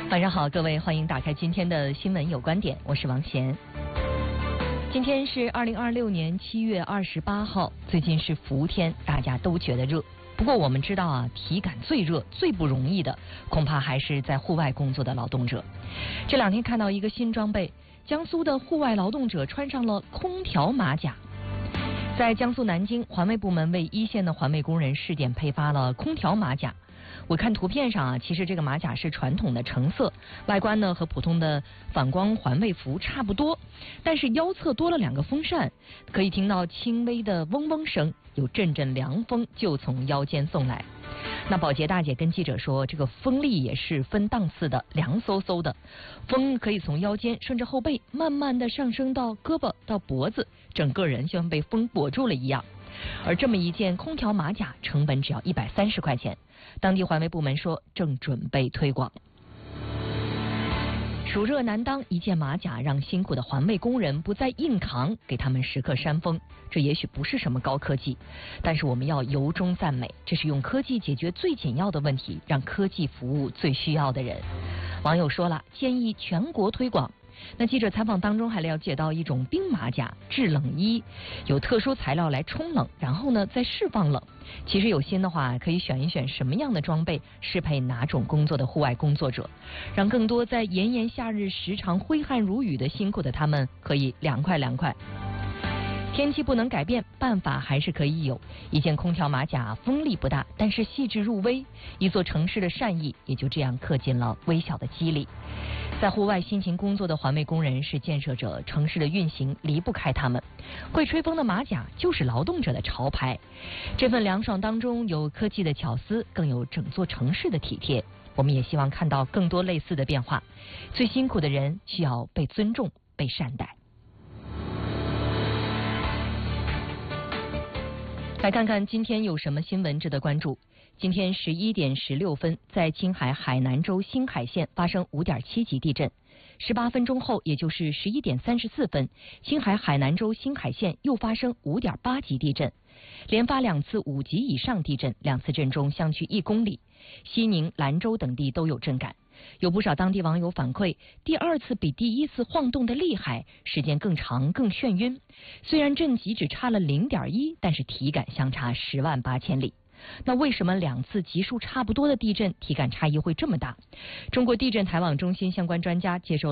晚上好，各位，欢迎打开今天的新闻有观点，我是王贤。今天是2026年7月28号，最近是伏天，大家都觉得热。不过我们知道啊，体感最热、最不容易的，恐怕还是在户外工作的劳动者。这两天看到一个新装备，江苏的户外劳动者穿上了空调马甲。在江苏南京，环卫部门为一线的环卫工人试点配发了空调马甲。我看图片上啊，其实这个马甲是传统的橙色，外观呢和普通的反光环卫服差不多，但是腰侧多了2个风扇，可以听到轻微的嗡嗡声，有阵阵凉风就从腰间送来。那保洁大姐跟记者说，这个风力也是分档次的，凉飕飕的，风可以从腰间顺着后背慢慢的上升到胳膊到脖子，整个人就像被风裹住了一样。而这么一件空调马甲成本只要130块钱，当地环卫部门说正准备推广。暑热难当，一件马甲让辛苦的环卫工人不再硬扛，给他们时刻扇风。这也许不是什么高科技，但是我们要由衷赞美，这是用科技解决最紧要的问题，让科技服务最需要的人。网友说了，建议全国推广。那记者采访当中还了解到一种冰马甲制冷衣，有特殊材料来冲冷，然后呢再释放冷。其实有心的话，可以选一选什么样的装备适配哪种工作的户外工作者，让更多在炎炎夏日时常挥汗如雨的辛苦的他们可以凉快凉快。天气不能改变，办法还是可以有。一件空调马甲锋利不大，但是细致入微，一座城市的善意也就这样刻进了微小的肌理。在户外辛勤工作的环卫工人是建设者，城市的运行离不开他们。会吹风的马甲就是劳动者的潮牌。这份凉爽当中有科技的巧思，更有整座城市的体贴。我们也希望看到更多类似的变化。最辛苦的人需要被尊重、被善待。来看看今天有什么新闻值得关注。今天11点16分，在青海海南州兴海县发生5.7级地震。18分钟后，也就是11点34分，青海海南州兴海县又发生5.8级地震，连发2次5级以上地震，2次震中相距1公里。西宁、兰州等地都有震感。有不少当地网友反馈，第2次比第1次晃动的厉害，时间更长更眩晕。虽然震级只差了0.1，但是体感相差108000里。那为什么2次级数差不多的地震体感差异会这么大？中国地震台网中心相关专家接受